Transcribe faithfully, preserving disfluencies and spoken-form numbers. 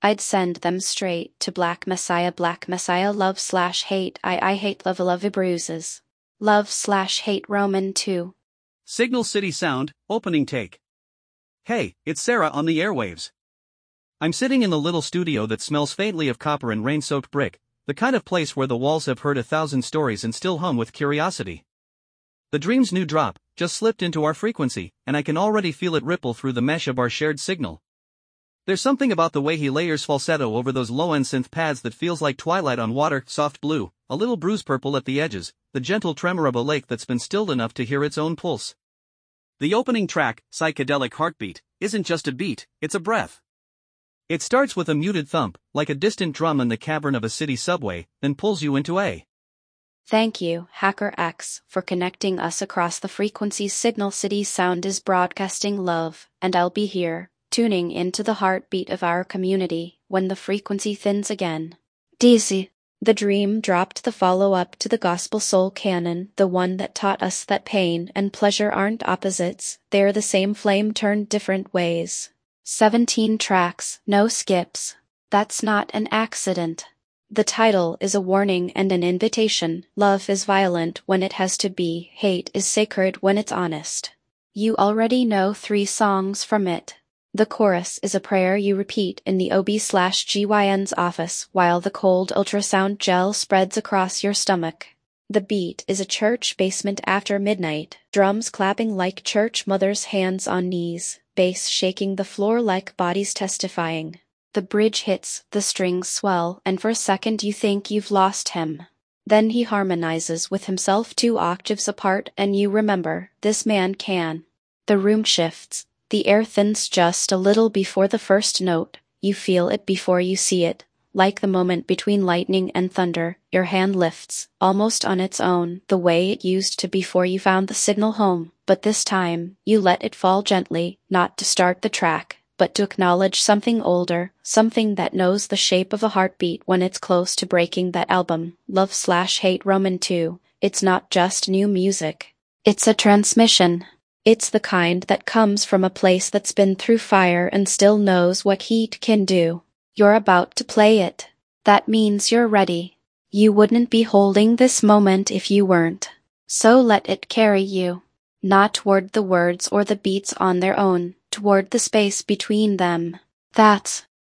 I'd send them straight to Black Messiah. Black Messiah. Love slash hate. I I hate love love bruises. Love slash hate Roman two. Signal City Sound, opening take. Hey, it's Sarah on the airwaves. I'm sitting in the little studio that smells faintly of copper and rain-soaked brick, the kind of place where the walls have heard a thousand stories and still hum with curiosity. The Dream's new drop just slipped into our frequency, and I can already feel it ripple through the mesh of our shared signal. There's something about the way he layers falsetto over those low-end synth pads that feels like twilight on water, soft blue, a little bruise purple at the edges, the gentle tremor of a lake that's been stilled enough to hear its own pulse. The opening track, Psychedelic Heartbeat, isn't just a beat, it's a breath. It starts with a muted thump, like a distant drum in the cavern of a city subway, then pulls you into a. Thank you, Hacker X, for connecting us across the frequencies. Signal City Sound is broadcasting love, and I'll be here, tuning into the heartbeat of our community, when the frequency thins again. Dizzy. The Dream dropped the follow-up to the gospel soul canon, the one that taught us that pain and pleasure aren't opposites, they're the same flame turned different ways. Seventeen tracks, no skips. That's not an accident. The title is a warning and an invitation. Love is violent when it has to be, hate is sacred when it's honest. You already know three songs from it. The chorus is a prayer you repeat in the O B slash G Y N's office while the cold ultrasound gel spreads across your stomach. The beat is a church basement after midnight, drums clapping like church mothers, hands on knees, bass shaking the floor like bodies testifying. The bridge hits, the strings swell, and for a second you think you've lost him. Then he harmonizes with himself two octaves apart and you remember, this man can. The room shifts. The air thins just a little before the first note, you feel it before you see it, like the moment between lightning and thunder, your hand lifts, almost on its own, the way it used to before you found the signal home, but this time, you let it fall gently, not to start the track, but to acknowledge something older, something that knows the shape of a heartbeat when it's close to breaking. That album, Love slash Hate Roman two, it's not just new music. It's a transmission. It's the kind that comes from a place that's been through fire and still knows what heat can do. You're about to play it. That means you're ready. You wouldn't be holding this moment if you weren't. So let it carry you. Not toward the words or the beats on their own, toward the space between them. That's